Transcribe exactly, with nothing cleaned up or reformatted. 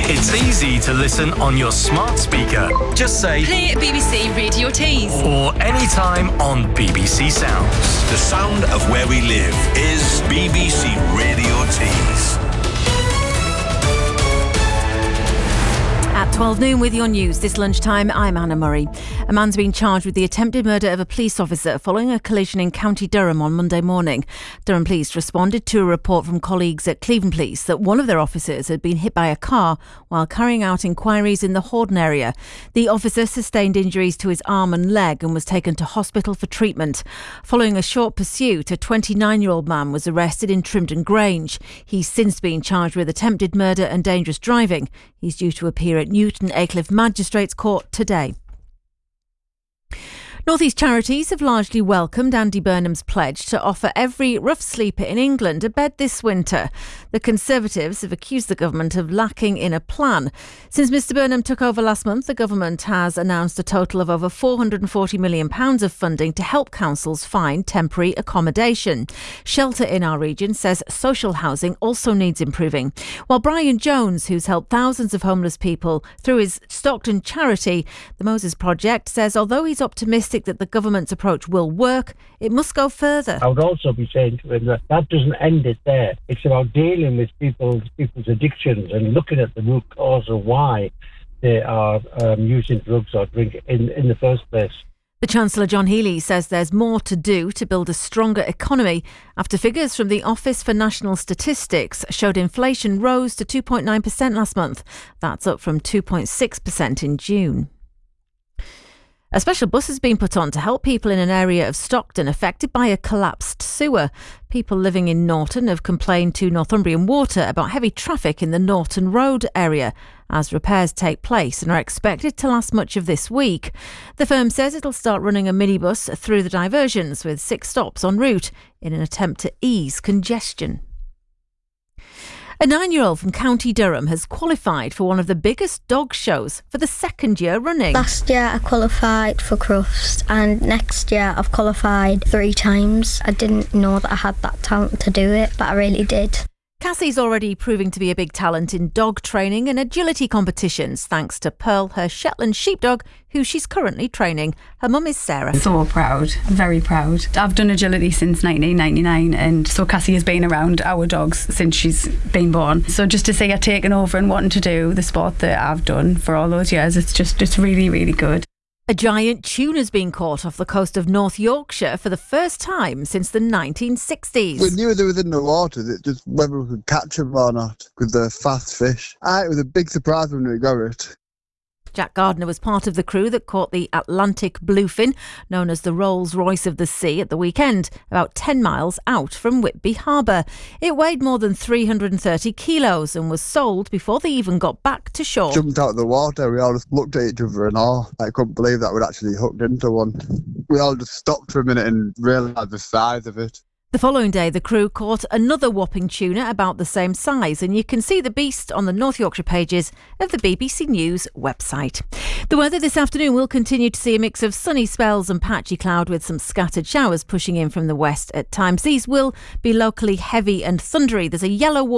It's easy to listen on your smart speaker. Just say play B B C Radio Tees or anytime on B B C Sounds. The sound of where we live is B B C Radio Tees. At twelve noon with your news this lunchtime, I'm Anna Murray. A man's been charged with the attempted murder of a police officer following a collision in County Durham on Monday morning. Durham Police responded to a report from colleagues at Cleveland Police that one of their officers had been hit by a car while carrying out inquiries in the Hordern area. The officer sustained injuries to his arm and leg and was taken to hospital for treatment. Following a short pursuit, a twenty-nine-year-old man was arrested in Trimdon Grange. He's since been charged with attempted murder and dangerous driving. He's due to appear at Newton Aycliffe Magistrates Court today. North East Charities have largely welcomed Andy Burnham's pledge to offer every rough sleeper in England a bed this winter. The Conservatives have accused the government of lacking in a plan. Since Mr Burnham took over last month, the government has announced a total of over four hundred forty million pounds of funding to help councils find temporary accommodation. Shelter in our region says social housing also needs improving. While Brian Jones, who's helped thousands of homeless people through his Stockton charity, the Moses Project, says although he's optimistic that the government's approach will work, it must go further. I would also be saying to him that that doesn't end it there. It's about dealing with people's people's addictions and looking at the root cause of why they are um, using drugs or drink in, in the first place. The Chancellor John Healey says there's more to do to build a stronger economy after figures from the Office for National Statistics showed inflation rose to two point nine percent last month. That's up from two point six percent in June. A special bus has been put on to help people in an area of Stockton affected by a collapsed sewer. People living in Norton have complained to Northumbrian Water about heavy traffic in the Norton Road area as repairs take place and are expected to last much of this week. The firm says it'll start running a minibus through the diversions with six stops en route in an attempt to ease congestion. A nine-year-old from County Durham has qualified for one of the biggest dog shows for the second year running. Last year I qualified for Crufts and next year I've qualified three times. I didn't know that I had that talent to do it, but I really did. Cassie's already proving to be a big talent in dog training and agility competitions thanks to Pearl, her Shetland sheepdog, who she's currently training. Her mum is Sarah. So proud, very proud. I've done agility since nineteen ninety-nine and so Cassie has been around our dogs since she's been born. So just to see her taking over and wanting to do the sport that I've done for all those years, it's just it's really, really good. A giant tuna's been caught off the coast of North Yorkshire for the first time since the nineteen sixties. We knew they were in the water, it's just whether we could catch them or not with the fast fish. Ah, it was a big surprise when we got it. Jack Gardner was part of the crew that caught the Atlantic bluefin, known as the Rolls-Royce of the sea, at the weekend, about ten miles out from Whitby Harbour. It weighed more than three hundred thirty kilos and was sold before they even got back to shore. Jumped out of the water, we all just looked at each other in awe. I couldn't believe that we'd actually hooked into one. We all just stopped for a minute and realised the size of it. The following day, the crew caught another whopping tuna about the same size, and you can see the beast on the North Yorkshire pages of the B B C News website. The weather this afternoon will continue to see a mix of sunny spells and patchy cloud with some scattered showers pushing in from the west at times. These will be locally heavy and thundery. There's a yellow warning